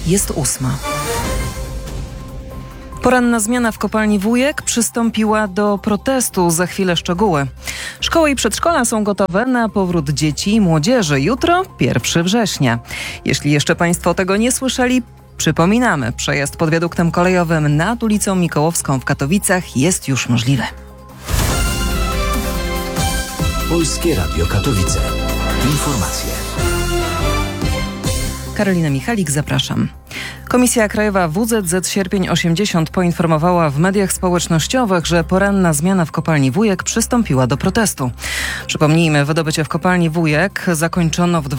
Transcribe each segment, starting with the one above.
Jest 8. Poranna zmiana w kopalni Wujek przystąpiła do protestu. Za chwilę szczegóły. Szkoły i przedszkola są gotowe na powrót dzieci i młodzieży. Jutro 1 września. Jeśli jeszcze Państwo tego nie słyszeli, przypominamy, przejazd pod wiaduktem kolejowym nad ulicą Mikołowską w Katowicach jest już możliwy. Polskie Radio Katowice. Informacje. Karolina Michalik, zapraszam. Komisja Krajowa WZZ Sierpień 80 poinformowała w mediach społecznościowych, że poranna zmiana w kopalni Wujek przystąpiła do protestu. Przypomnijmy, wydobycie w kopalni Wujek zakończono w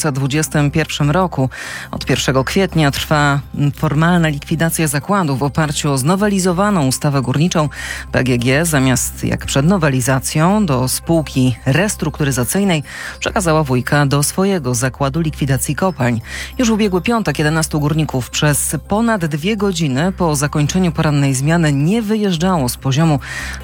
2021 roku. Od 1 kwietnia trwa formalna likwidacja zakładu. W oparciu o znowelizowaną ustawę górniczą PGG zamiast jak przed nowelizacją do spółki restrukturyzacyjnej przekazała Wujka do swojego zakładu likwidacji kopalń. Już w ubiegły piątek 11 górników przez ponad 2 godziny po zakończeniu porannej zmiany nie wyjeżdżało z poziomu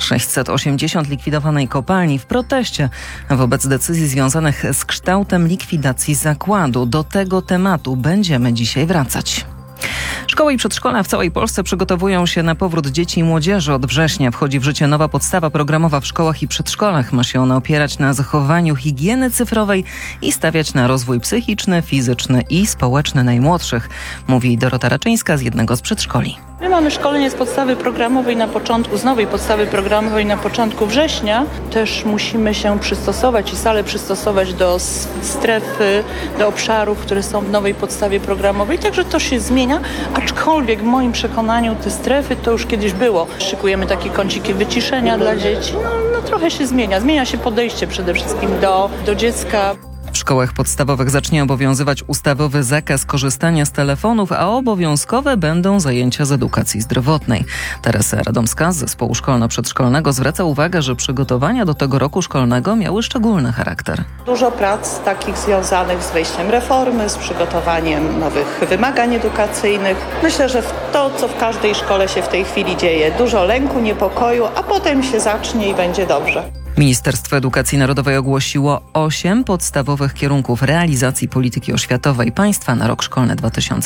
680 likwidowanej kopalni w proteście wobec decyzji związanych z kształtem likwidacji zakładu. Do tego tematu będziemy dzisiaj wracać. Szkoły i przedszkola w całej Polsce przygotowują się na powrót dzieci i młodzieży. Od września wchodzi w życie nowa podstawa programowa w szkołach i przedszkolach. Ma się ona opierać na zachowaniu higieny cyfrowej i stawiać na rozwój psychiczny, fizyczny i społeczny najmłodszych, mówi Dorota Raczyńska z jednego z przedszkoli. My mamy szkolenie z podstawy programowej z nowej podstawy programowej na początku września. Też musimy się przystosować i salę przystosować do strefy, do obszarów, które są w nowej podstawie programowej. Także to się zmienia, aczkolwiek w moim przekonaniu te strefy to już kiedyś było. Szykujemy takie kąciki wyciszenia dla dzieci. No trochę się zmienia. Zmienia się podejście przede wszystkim do dziecka. W szkołach podstawowych zacznie obowiązywać ustawowy zakaz korzystania z telefonów, a obowiązkowe będą zajęcia z edukacji zdrowotnej. Teresa Radomska z Zespołu Szkolno-Przedszkolnego zwraca uwagę, że przygotowania do tego roku szkolnego miały szczególny charakter. Dużo prac takich związanych z wejściem reformy, z przygotowaniem nowych wymagań edukacyjnych. Myślę, że to, co w każdej szkole się w tej chwili dzieje, dużo lęku, niepokoju, a potem się zacznie i będzie dobrze. Ministerstwo Edukacji Narodowej ogłosiło 8 podstawowych kierunków realizacji polityki oświatowej państwa na rok szkolny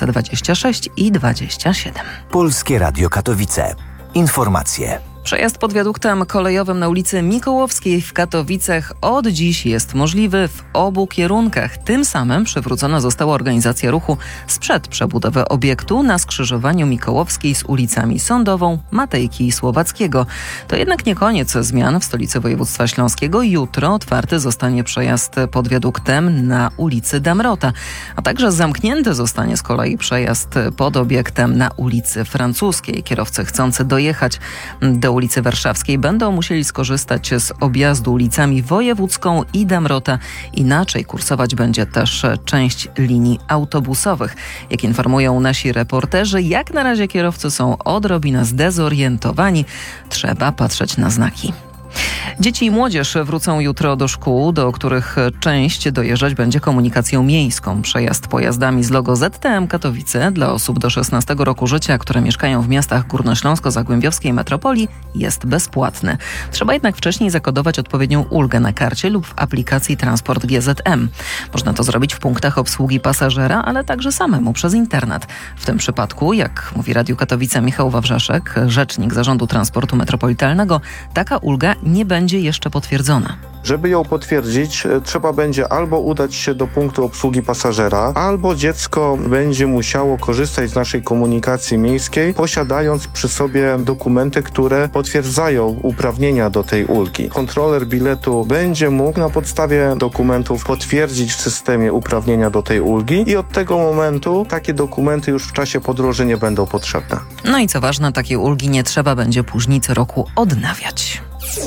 2026 i 2027. Polskie Radio Katowice. Informacje. Przejazd pod wiaduktem kolejowym na ulicy Mikołowskiej w Katowicach od dziś jest możliwy w obu kierunkach. Tym samym przywrócona została organizacja ruchu sprzed przebudowy obiektu na skrzyżowaniu Mikołowskiej z ulicami Sądową, Matejki i Słowackiego. To jednak nie koniec zmian w stolicy województwa śląskiego. Jutro otwarty zostanie przejazd pod wiaduktem na ulicy Damrota, a także zamknięty zostanie z kolei przejazd pod obiektem na ulicy Francuskiej. Kierowcy chcący dojechać do ulicy Warszawskiej będą musieli skorzystać z objazdu ulicami Wojewódzką i Damrota. Inaczej kursować będzie też część linii autobusowych. Jak informują nasi reporterzy, jak na razie kierowcy są odrobinę zdezorientowani. Trzeba patrzeć na znaki. Dzieci i młodzież wrócą jutro do szkół, do których część dojeżdżać będzie komunikacją miejską. Przejazd pojazdami z logo ZTM Katowice dla osób do 16 roku życia, które mieszkają w miastach górnośląsko-zagłębiowskiej metropolii, jest bezpłatny. Trzeba jednak wcześniej zakodować odpowiednią ulgę na karcie lub w aplikacji Transport GZM. Można to zrobić w punktach obsługi pasażera, ale także samemu przez internet. W tym przypadku, jak mówi Radiu Katowice Michał Wawrzeszek, rzecznik Zarządu Transportu Metropolitalnego, taka ulga nie będzie jeszcze potwierdzona. Żeby ją potwierdzić, trzeba będzie albo udać się do punktu obsługi pasażera, albo dziecko będzie musiało korzystać z naszej komunikacji miejskiej, posiadając przy sobie dokumenty, które potwierdzają uprawnienia do tej ulgi. Kontroler biletu będzie mógł na podstawie dokumentów potwierdzić w systemie uprawnienia do tej ulgi i od tego momentu takie dokumenty już w czasie podróży nie będą potrzebne. No i co ważne, takie ulgi nie trzeba będzie później co roku odnawiać.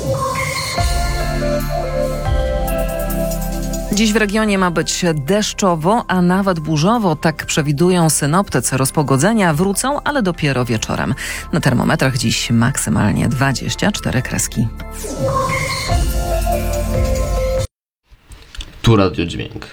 Dziś w regionie ma być deszczowo, a nawet burzowo. Tak przewidują synoptycy. Rozpogodzenia wrócą, ale dopiero wieczorem. Na termometrach dziś maksymalnie 24 kreski. Tu Radiodźwięk.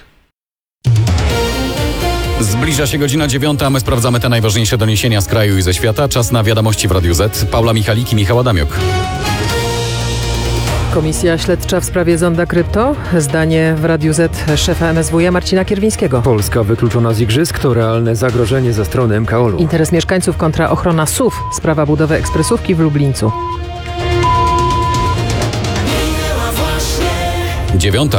Zbliża się godzina 9, a my sprawdzamy te najważniejsze doniesienia z kraju i ze świata. Czas na wiadomości w Radiu Z. Paula Michalik i Michał Adamiuk. Komisja śledcza w sprawie zonda krypto. Zdanie w Radiu Z szefa MSWiA Marcina Kierwińskiego. Polska wykluczona z igrzysk to realne zagrożenie ze strony MKOL-u. Interes mieszkańców kontra ochrona SUV. Sprawa budowy ekspresówki w Lublińcu. 9.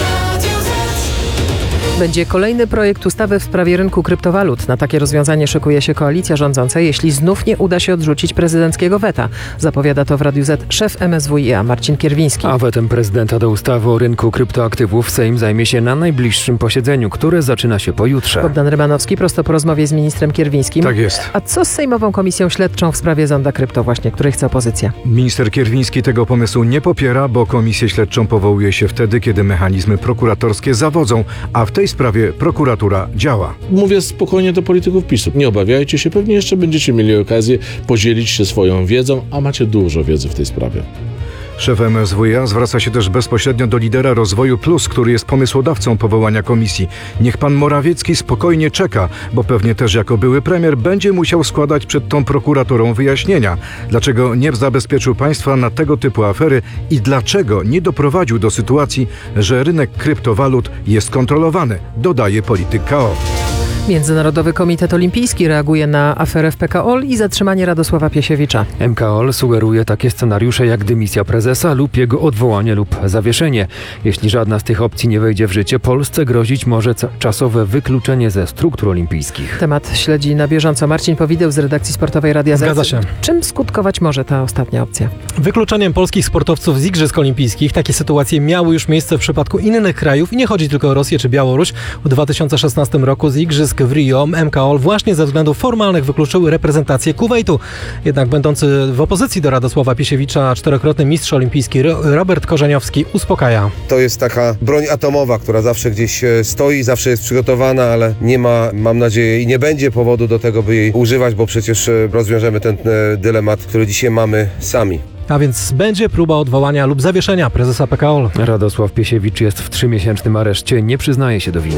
Będzie kolejny projekt ustawy w sprawie rynku kryptowalut. Na takie rozwiązanie szykuje się koalicja rządząca, jeśli znów nie uda się odrzucić prezydenckiego weta. Zapowiada to w Radiu Z szef MSWiA Marcin Kierwiński. A wetem prezydenta do ustawy o rynku kryptoaktywów Sejm zajmie się na najbliższym posiedzeniu, które zaczyna się pojutrze. Bogdan Rymanowski prosto po rozmowie z ministrem Kierwińskim. Tak jest. A co z Sejmową Komisją Śledczą w sprawie zonda krypto właśnie, której chce opozycja? Minister Kierwiński tego pomysłu nie popiera, bo komisję śledczą powołuje się wtedy, kiedy mechanizmy prokuratorskie zawodzą, a w tej sprawie prokuratura działa. Mówię spokojnie do polityków PiS-u. Nie obawiajcie się, pewnie jeszcze będziecie mieli okazję podzielić się swoją wiedzą, a macie dużo wiedzy w tej sprawie. Szef MSWiA zwraca się też bezpośrednio do lidera Rozwoju Plus, który jest pomysłodawcą powołania komisji. Niech pan Morawiecki spokojnie czeka, bo pewnie też jako były premier będzie musiał składać przed tą prokuraturą wyjaśnienia. Dlaczego nie zabezpieczył państwa na tego typu afery i dlaczego nie doprowadził do sytuacji, że rynek kryptowalut jest kontrolowany, dodaje polityk KO. Międzynarodowy Komitet Olimpijski reaguje na aferę w PKOL i zatrzymanie Radosława Piesiewicza. MKOL sugeruje takie scenariusze jak dymisja prezesa lub jego odwołanie lub zawieszenie. Jeśli żadna z tych opcji nie wejdzie w życie, Polsce grozić może czasowe wykluczenie ze struktur olimpijskich. Temat śledzi na bieżąco Marcin Powideł z redakcji sportowej Radia Z. Zgadza się. Czym skutkować może ta ostatnia opcja? Wykluczeniem polskich sportowców z Igrzysk Olimpijskich. Takie sytuacje miały już miejsce w przypadku innych krajów i nie chodzi tylko o Rosję czy Białoruś. W 2016 roku z Igrzysk w Rio MKOL właśnie ze względów formalnych wykluczył reprezentację Kuwejtu. Jednak będący w opozycji do Radosława Piesiewicza czterokrotny mistrz olimpijski Robert Korzeniowski uspokaja. To jest taka broń atomowa, która zawsze gdzieś stoi, zawsze jest przygotowana, ale nie ma, mam nadzieję, i nie będzie powodu do tego, by jej używać, bo przecież rozwiążemy ten dylemat, który dzisiaj mamy sami. A więc będzie próba odwołania lub zawieszenia prezesa PKOL. Radosław Piesiewicz jest w 3-miesięcznym areszcie, nie przyznaje się do winy.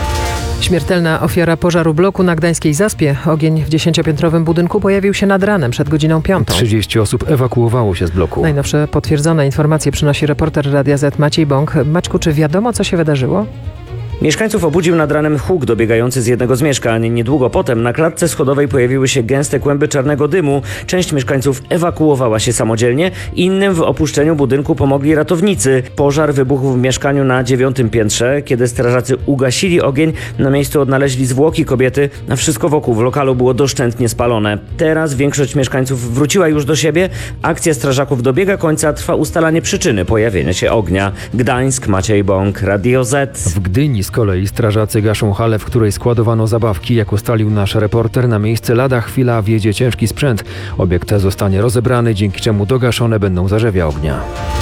Śmiertelna ofiara pożaru bloku na Gdańskiej Zaspie. Ogień w 10-piętrowym budynku pojawił się nad ranem, przed godziną 5. 30 osób ewakuowało się z bloku. Najnowsze potwierdzone informacje przynosi reporter Radia Z Maciej Bąk. Maćku, czy wiadomo, co się wydarzyło? Mieszkańców obudził nad ranem huk dobiegający z jednego z mieszkań. Niedługo potem na klatce schodowej pojawiły się gęste kłęby czarnego dymu. Część mieszkańców ewakuowała się samodzielnie, innym w opuszczeniu budynku pomogli ratownicy. Pożar wybuchł w mieszkaniu na 9. piętrze. Kiedy strażacy ugasili ogień, na miejscu odnaleźli zwłoki kobiety, a wszystko wokół w lokalu było doszczętnie spalone. Teraz większość mieszkańców wróciła już do siebie. Akcja strażaków dobiega końca, trwa ustalanie przyczyny pojawienia się ognia. Gdańsk, Maciej Bąk, Radio Z. W Gdyni z kolei strażacy gaszą halę, w której składowano zabawki. Jak ustalił nasz reporter, na miejsce lada chwila wjedzie ciężki sprzęt. Obiekt zostanie rozebrany, dzięki czemu dogaszone będą zarzewia ognia.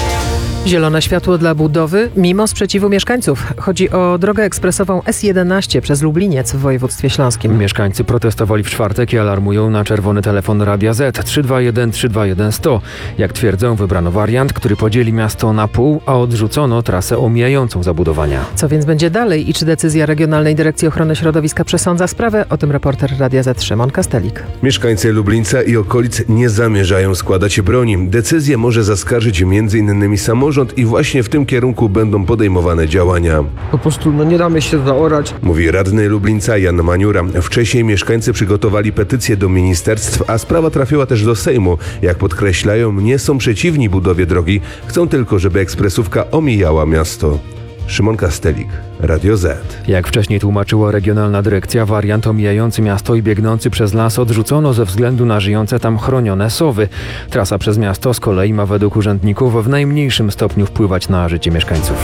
Zielone światło dla budowy mimo sprzeciwu mieszkańców. Chodzi o drogę ekspresową S11 przez Lubliniec w województwie śląskim. Mieszkańcy protestowali w czwartek i alarmują na czerwony telefon Radia Z 321 321 100. Jak twierdzą, wybrano wariant, który podzieli miasto na pół, a odrzucono trasę omijającą zabudowania. Co więc będzie dalej i czy decyzja Regionalnej Dyrekcji Ochrony Środowiska przesądza sprawę? O tym reporter Radia Z Szymon Kastelik. Mieszkańcy Lublińca i okolic nie zamierzają składać broni. Decyzję może zaskarżyć m.in. samorząd i właśnie w tym kierunku będą podejmowane działania. Po prostu nie damy się zaorać. Mówi radny Lublińca Jan Maniura. Wcześniej mieszkańcy przygotowali petycję do ministerstw, a sprawa trafiła też do Sejmu. Jak podkreślają, nie są przeciwni budowie drogi, chcą tylko, żeby ekspresówka omijała miasto. Szymon Kastelik, Radio Z. Jak wcześniej tłumaczyła regionalna dyrekcja, wariant omijający miasto i biegnący przez las odrzucono ze względu na żyjące tam chronione sowy. Trasa przez miasto z kolei ma według urzędników w najmniejszym stopniu wpływać na życie mieszkańców.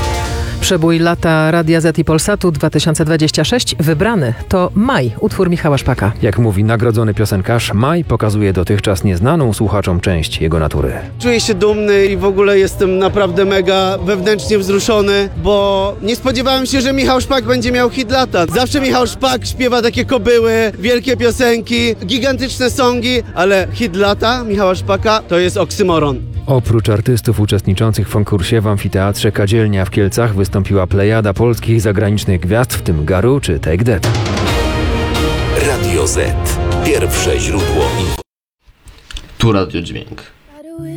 Przebój lata Radia Z i Polsatu 2026 wybrany to Maj, utwór Michała Szpaka. Jak mówi nagrodzony piosenkarz, Maj pokazuje dotychczas nieznaną słuchaczom część jego natury. Czuję się dumny i w ogóle jestem naprawdę mega wewnętrznie wzruszony, bo nie spodziewałem się, że Michał Szpak będzie miał hit lata. Zawsze Michał Szpak śpiewa takie kobyły, wielkie piosenki, gigantyczne songi, ale hit lata Michała Szpaka to jest oksymoron. Oprócz artystów uczestniczących w konkursie w amfiteatrze Kadzielnia w Kielcach wystąpiła plejada polskich i zagranicznych gwiazd, w tym Garu czy Take That. Radio Z. Pierwsze źródło. Tu Radio Dźwięk.